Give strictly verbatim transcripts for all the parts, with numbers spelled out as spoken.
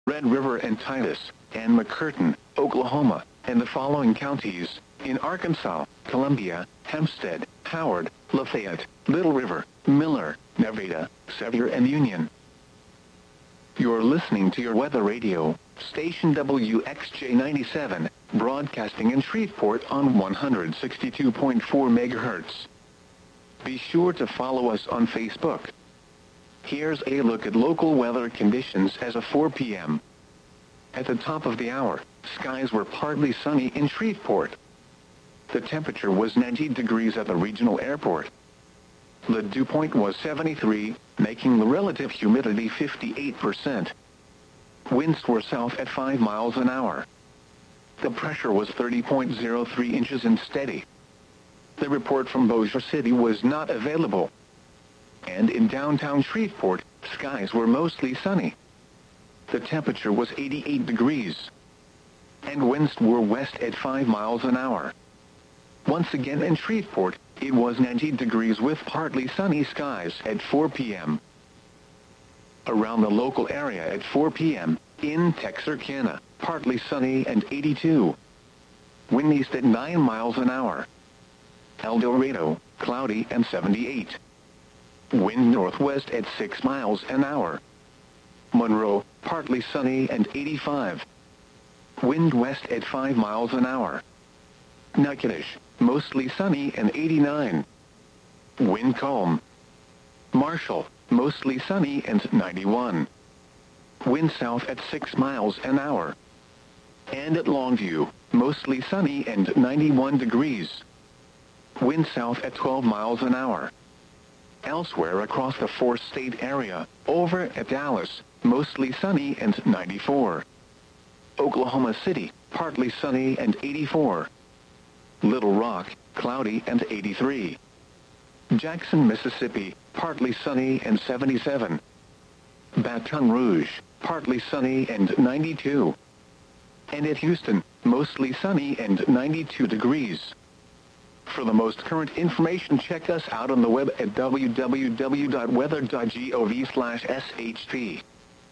Red River and Titus, and McCurtain, Oklahoma, and the following counties, in Arkansas: Columbia, Hempstead, Howard, Lafayette, Little River, Miller, Nevada, Sevier, and Union. You're listening to your weather radio, station W X J ninety-seven, broadcasting in Shreveport on one hundred sixty-two point four megahertz. Be sure to follow us on Facebook. Here's a look at local weather conditions as of four p m At the top of the hour, skies were partly sunny in Shreveport. The temperature was ninety degrees at the regional airport. The dew point was seventy-three, making the relative humidity fifty-eight percent. Winds were south at five miles an hour. The pressure was thirty point zero three inches and steady. The report from Bossier City was not available. And in downtown Shreveport, skies were mostly sunny. The temperature was eighty-eight degrees. And winds were west at five miles an hour. Once again in Shreveport, it was ninety degrees with partly sunny skies at four p m Around the local area at four p m, in Texarkana, partly sunny and eighty-two. Wind east at nine miles an hour. El Dorado, cloudy and seventy-eight. Wind northwest at six miles an hour. Monroe, partly sunny and eighty-five. Wind west at five miles an hour. Natchitoches, mostly sunny and eighty-nine. Wind calm. Marshall, mostly sunny and ninety-one. Wind south at six miles an hour. And at Longview, mostly sunny and ninety-one degrees. Wind south at twelve miles an hour. Elsewhere across the four-state area, over at Dallas, mostly sunny and ninety-four. Oklahoma City, partly sunny and eighty-four. Little Rock, cloudy and eighty-three. Jackson, Mississippi, partly sunny and seventy-seven. Baton Rouge, partly sunny and ninety-two. And at Houston, mostly sunny and ninety-two degrees. For the most current information, check us out on the web at w w w dot weather dot gov slash s h p.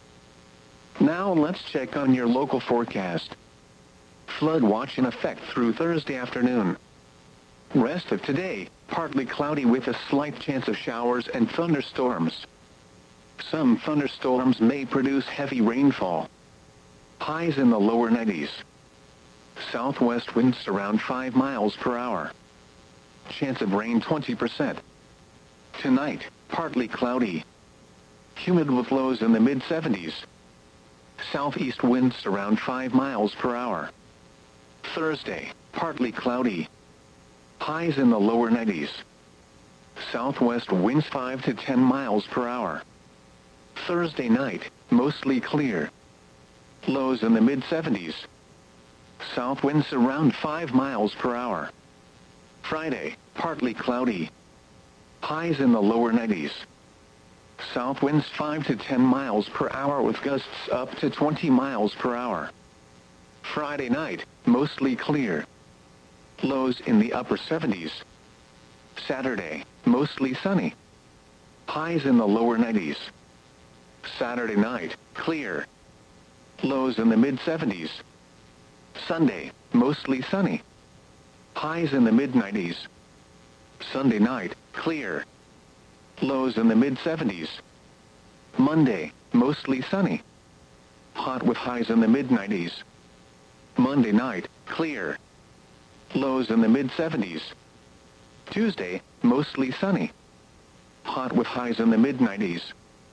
Now let's check on your local forecast. Flood watch in effect through Thursday afternoon. Rest of today, partly cloudy with a slight chance of showers and thunderstorms. Some thunderstorms may produce heavy rainfall. Highs in the lower nineties. Southwest winds around five miles per hour. Chance of rain twenty percent. Tonight, partly cloudy. Humid with lows in the mid seventies. Southeast winds around five miles per hour. Thursday, partly cloudy. Highs in the lower nineties. Southwest winds five to ten miles per hour. Thursday night, mostly clear. Lows in the mid seventies. South winds around five miles per hour. Friday, partly cloudy. Highs in the lower nineties. South winds five to ten miles per hour with gusts up to twenty miles per hour. Friday night, mostly clear. Lows in the upper seventies. Saturday, mostly sunny. Highs in the lower nineties. Saturday night, clear. Lows in the mid seventies. Sunday, mostly sunny. Highs in the mid nineties. Sunday night, clear. Lows in the mid seventies. Monday, mostly sunny. Hot with highs in the mid nineties. Monday night, clear. Lows in the mid seventies. Tuesday, mostly sunny. Hot with highs in the mid nineties.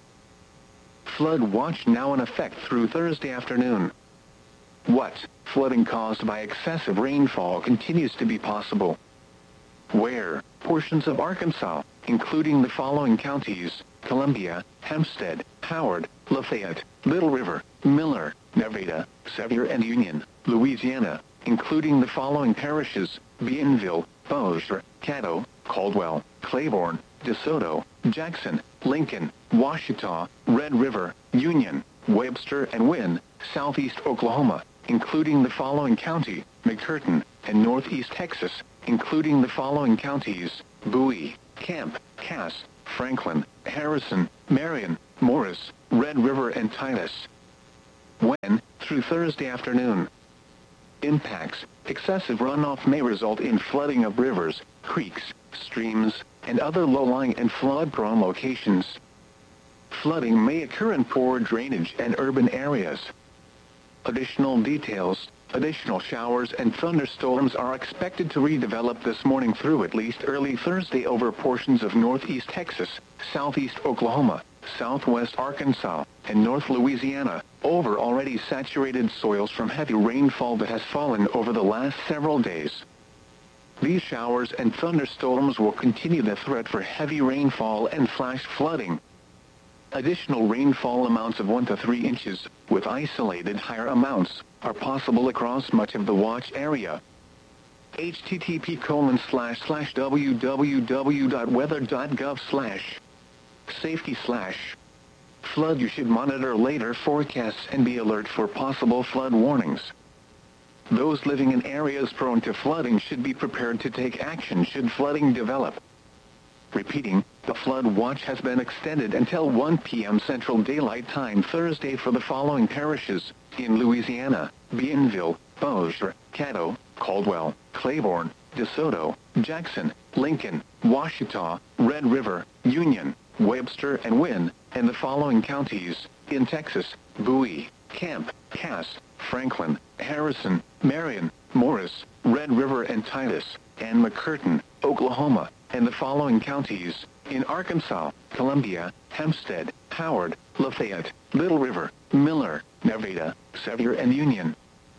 Flood watch now in effect through Thursday afternoon. What? Flooding caused by excessive rainfall continues to be possible. Where? Portions of Arkansas, including the following counties: Columbia, Hempstead, Howard, Lafayette, Little River, Miller, Nevada, Sevier, and Union. Louisiana, including the following parishes: Bienville, Bossier, Caddo, Caldwell, Claiborne, DeSoto, Jackson, Lincoln, Ouachita, Red River, Union, Webster, and Wynne. Southeast Oklahoma, including the following county: McCurtain, and Northeast Texas, including the following counties: Bowie, Camp, Cass, Franklin, Harrison, Marion, Morris, Red River, and Titus. when, through Thursday afternoon. Impacts: excessive runoff may result in flooding of rivers, creeks, streams, and other low-lying and flood-prone locations. Flooding may occur in poor drainage and urban areas. Additional details: additional showers and thunderstorms are expected to redevelop this morning through at least early Thursday over portions of northeast Texas, southeast Oklahoma, southwest Arkansas, and north Louisiana, over already saturated soils from heavy rainfall that has fallen over the last several days. These showers and thunderstorms will continue the threat for heavy rainfall and flash flooding. Additional rainfall amounts of one to three inches, with isolated higher amounts, are possible across much of the watch area. http colon slash slash www.weather.gov slash safety slash flood. You should monitor later forecasts and be alert for possible flood warnings. Those living in areas prone to flooding should be prepared to take action should flooding develop. Repeating, the flood watch has been extended until one p m Central Daylight Time Thursday for the following parishes: in Louisiana: Bienville, Bossier, Caddo, Caldwell, Claiborne, DeSoto, Jackson, Lincoln, Ouachita, Red River, Union, Webster, and Wynne; and the following counties: in Texas: Bowie, Camp, Cass, Franklin, Harrison, Marion, Morris, Red River, and Titus; and McCurtain, Oklahoma; and the following counties: in Arkansas: Columbia, Hempstead, Howard, Lafayette, Little River, Miller, Nevada, Sevier, and Union.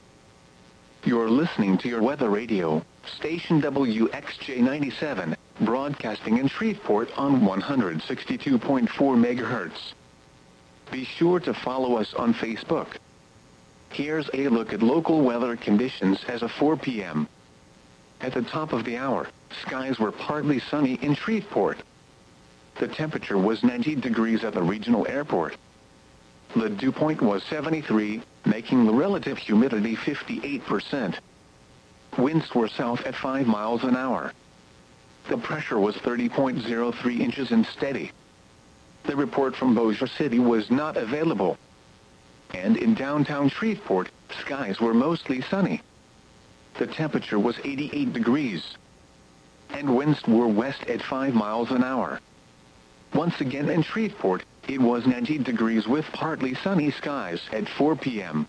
You're listening to your weather radio, station W X J ninety-seven, broadcasting in Shreveport on one hundred sixty-two point four megahertz. Be sure to follow us on Facebook. Here's a look at local weather conditions as of four p m At the top of the hour, skies were partly sunny in Shreveport. The temperature was ninety degrees at the regional airport. The dew point was seventy-three, making the relative humidity fifty-eight percent. Winds were south at five miles an hour. The pressure was thirty point zero three inches and steady. The report from Bossier City was not available. And in downtown Shreveport, skies were mostly sunny. The temperature was eighty-eight degrees. And winds were west at five miles an hour. Once again in Shreveport, it was ninety degrees with partly sunny skies at four p m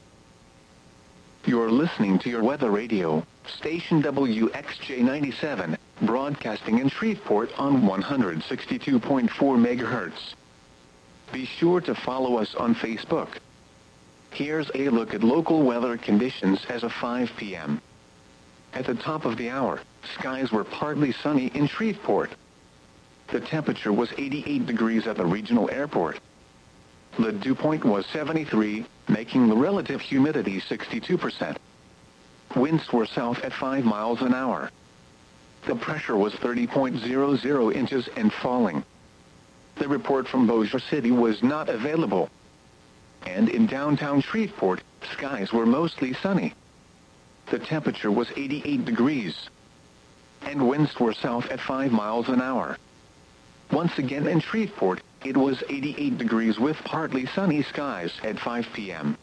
You're listening to your weather radio, station W X J ninety-seven, broadcasting in Shreveport on one hundred sixty-two point four megahertz. Be sure to follow us on Facebook. Here's a look at local weather conditions as of five p m At the top of the hour, skies were partly sunny in Shreveport. The temperature was eighty-eight degrees at the regional airport. The dew point was seventy-three, making the relative humidity sixty-two percent. Winds were south at five miles an hour. The pressure was thirty point zero zero inches and falling. The report from Bossier City was not available. And in downtown Shreveport, skies were mostly sunny. The temperature was eighty-eight degrees. And winds were south at five miles an hour. Once again in Shreveport, it was eighty-eight degrees with partly sunny skies at five p m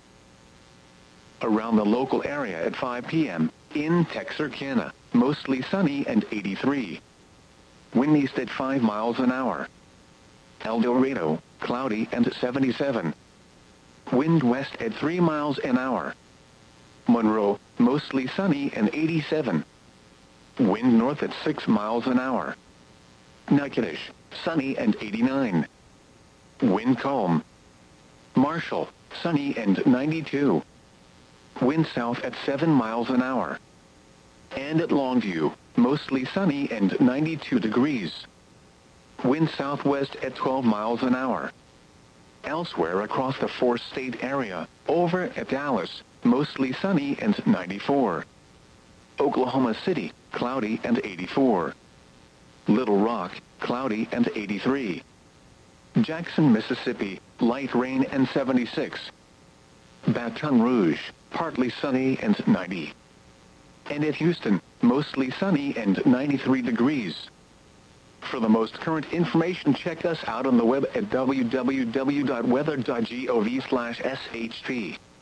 Around the local area at five p m, in Texarkana, mostly sunny and eighty-three. Wind east at five miles an hour. El Dorado, cloudy and seventy-seven. Wind west at three miles an hour. Monroe, mostly sunny and eighty-seven. Wind north at six miles an hour. Natchitoches, sunny and eighty-nine. Wind calm. Marshall, sunny and ninety-two. Wind south at seven miles an hour. And at Longview, mostly sunny and ninety-two degrees. Wind southwest at twelve miles an hour. Elsewhere across the four-state area, over at Dallas, mostly sunny and ninety-four. Oklahoma City, cloudy and eighty-four. Little Rock, cloudy and eighty-three. Jackson, Mississippi, light rain and seventy-six. Baton Rouge, partly sunny and ninety. And at Houston, mostly sunny and ninety-three degrees. For the most current information, check us out on the web at w w w dot weather dot gov slash s h p.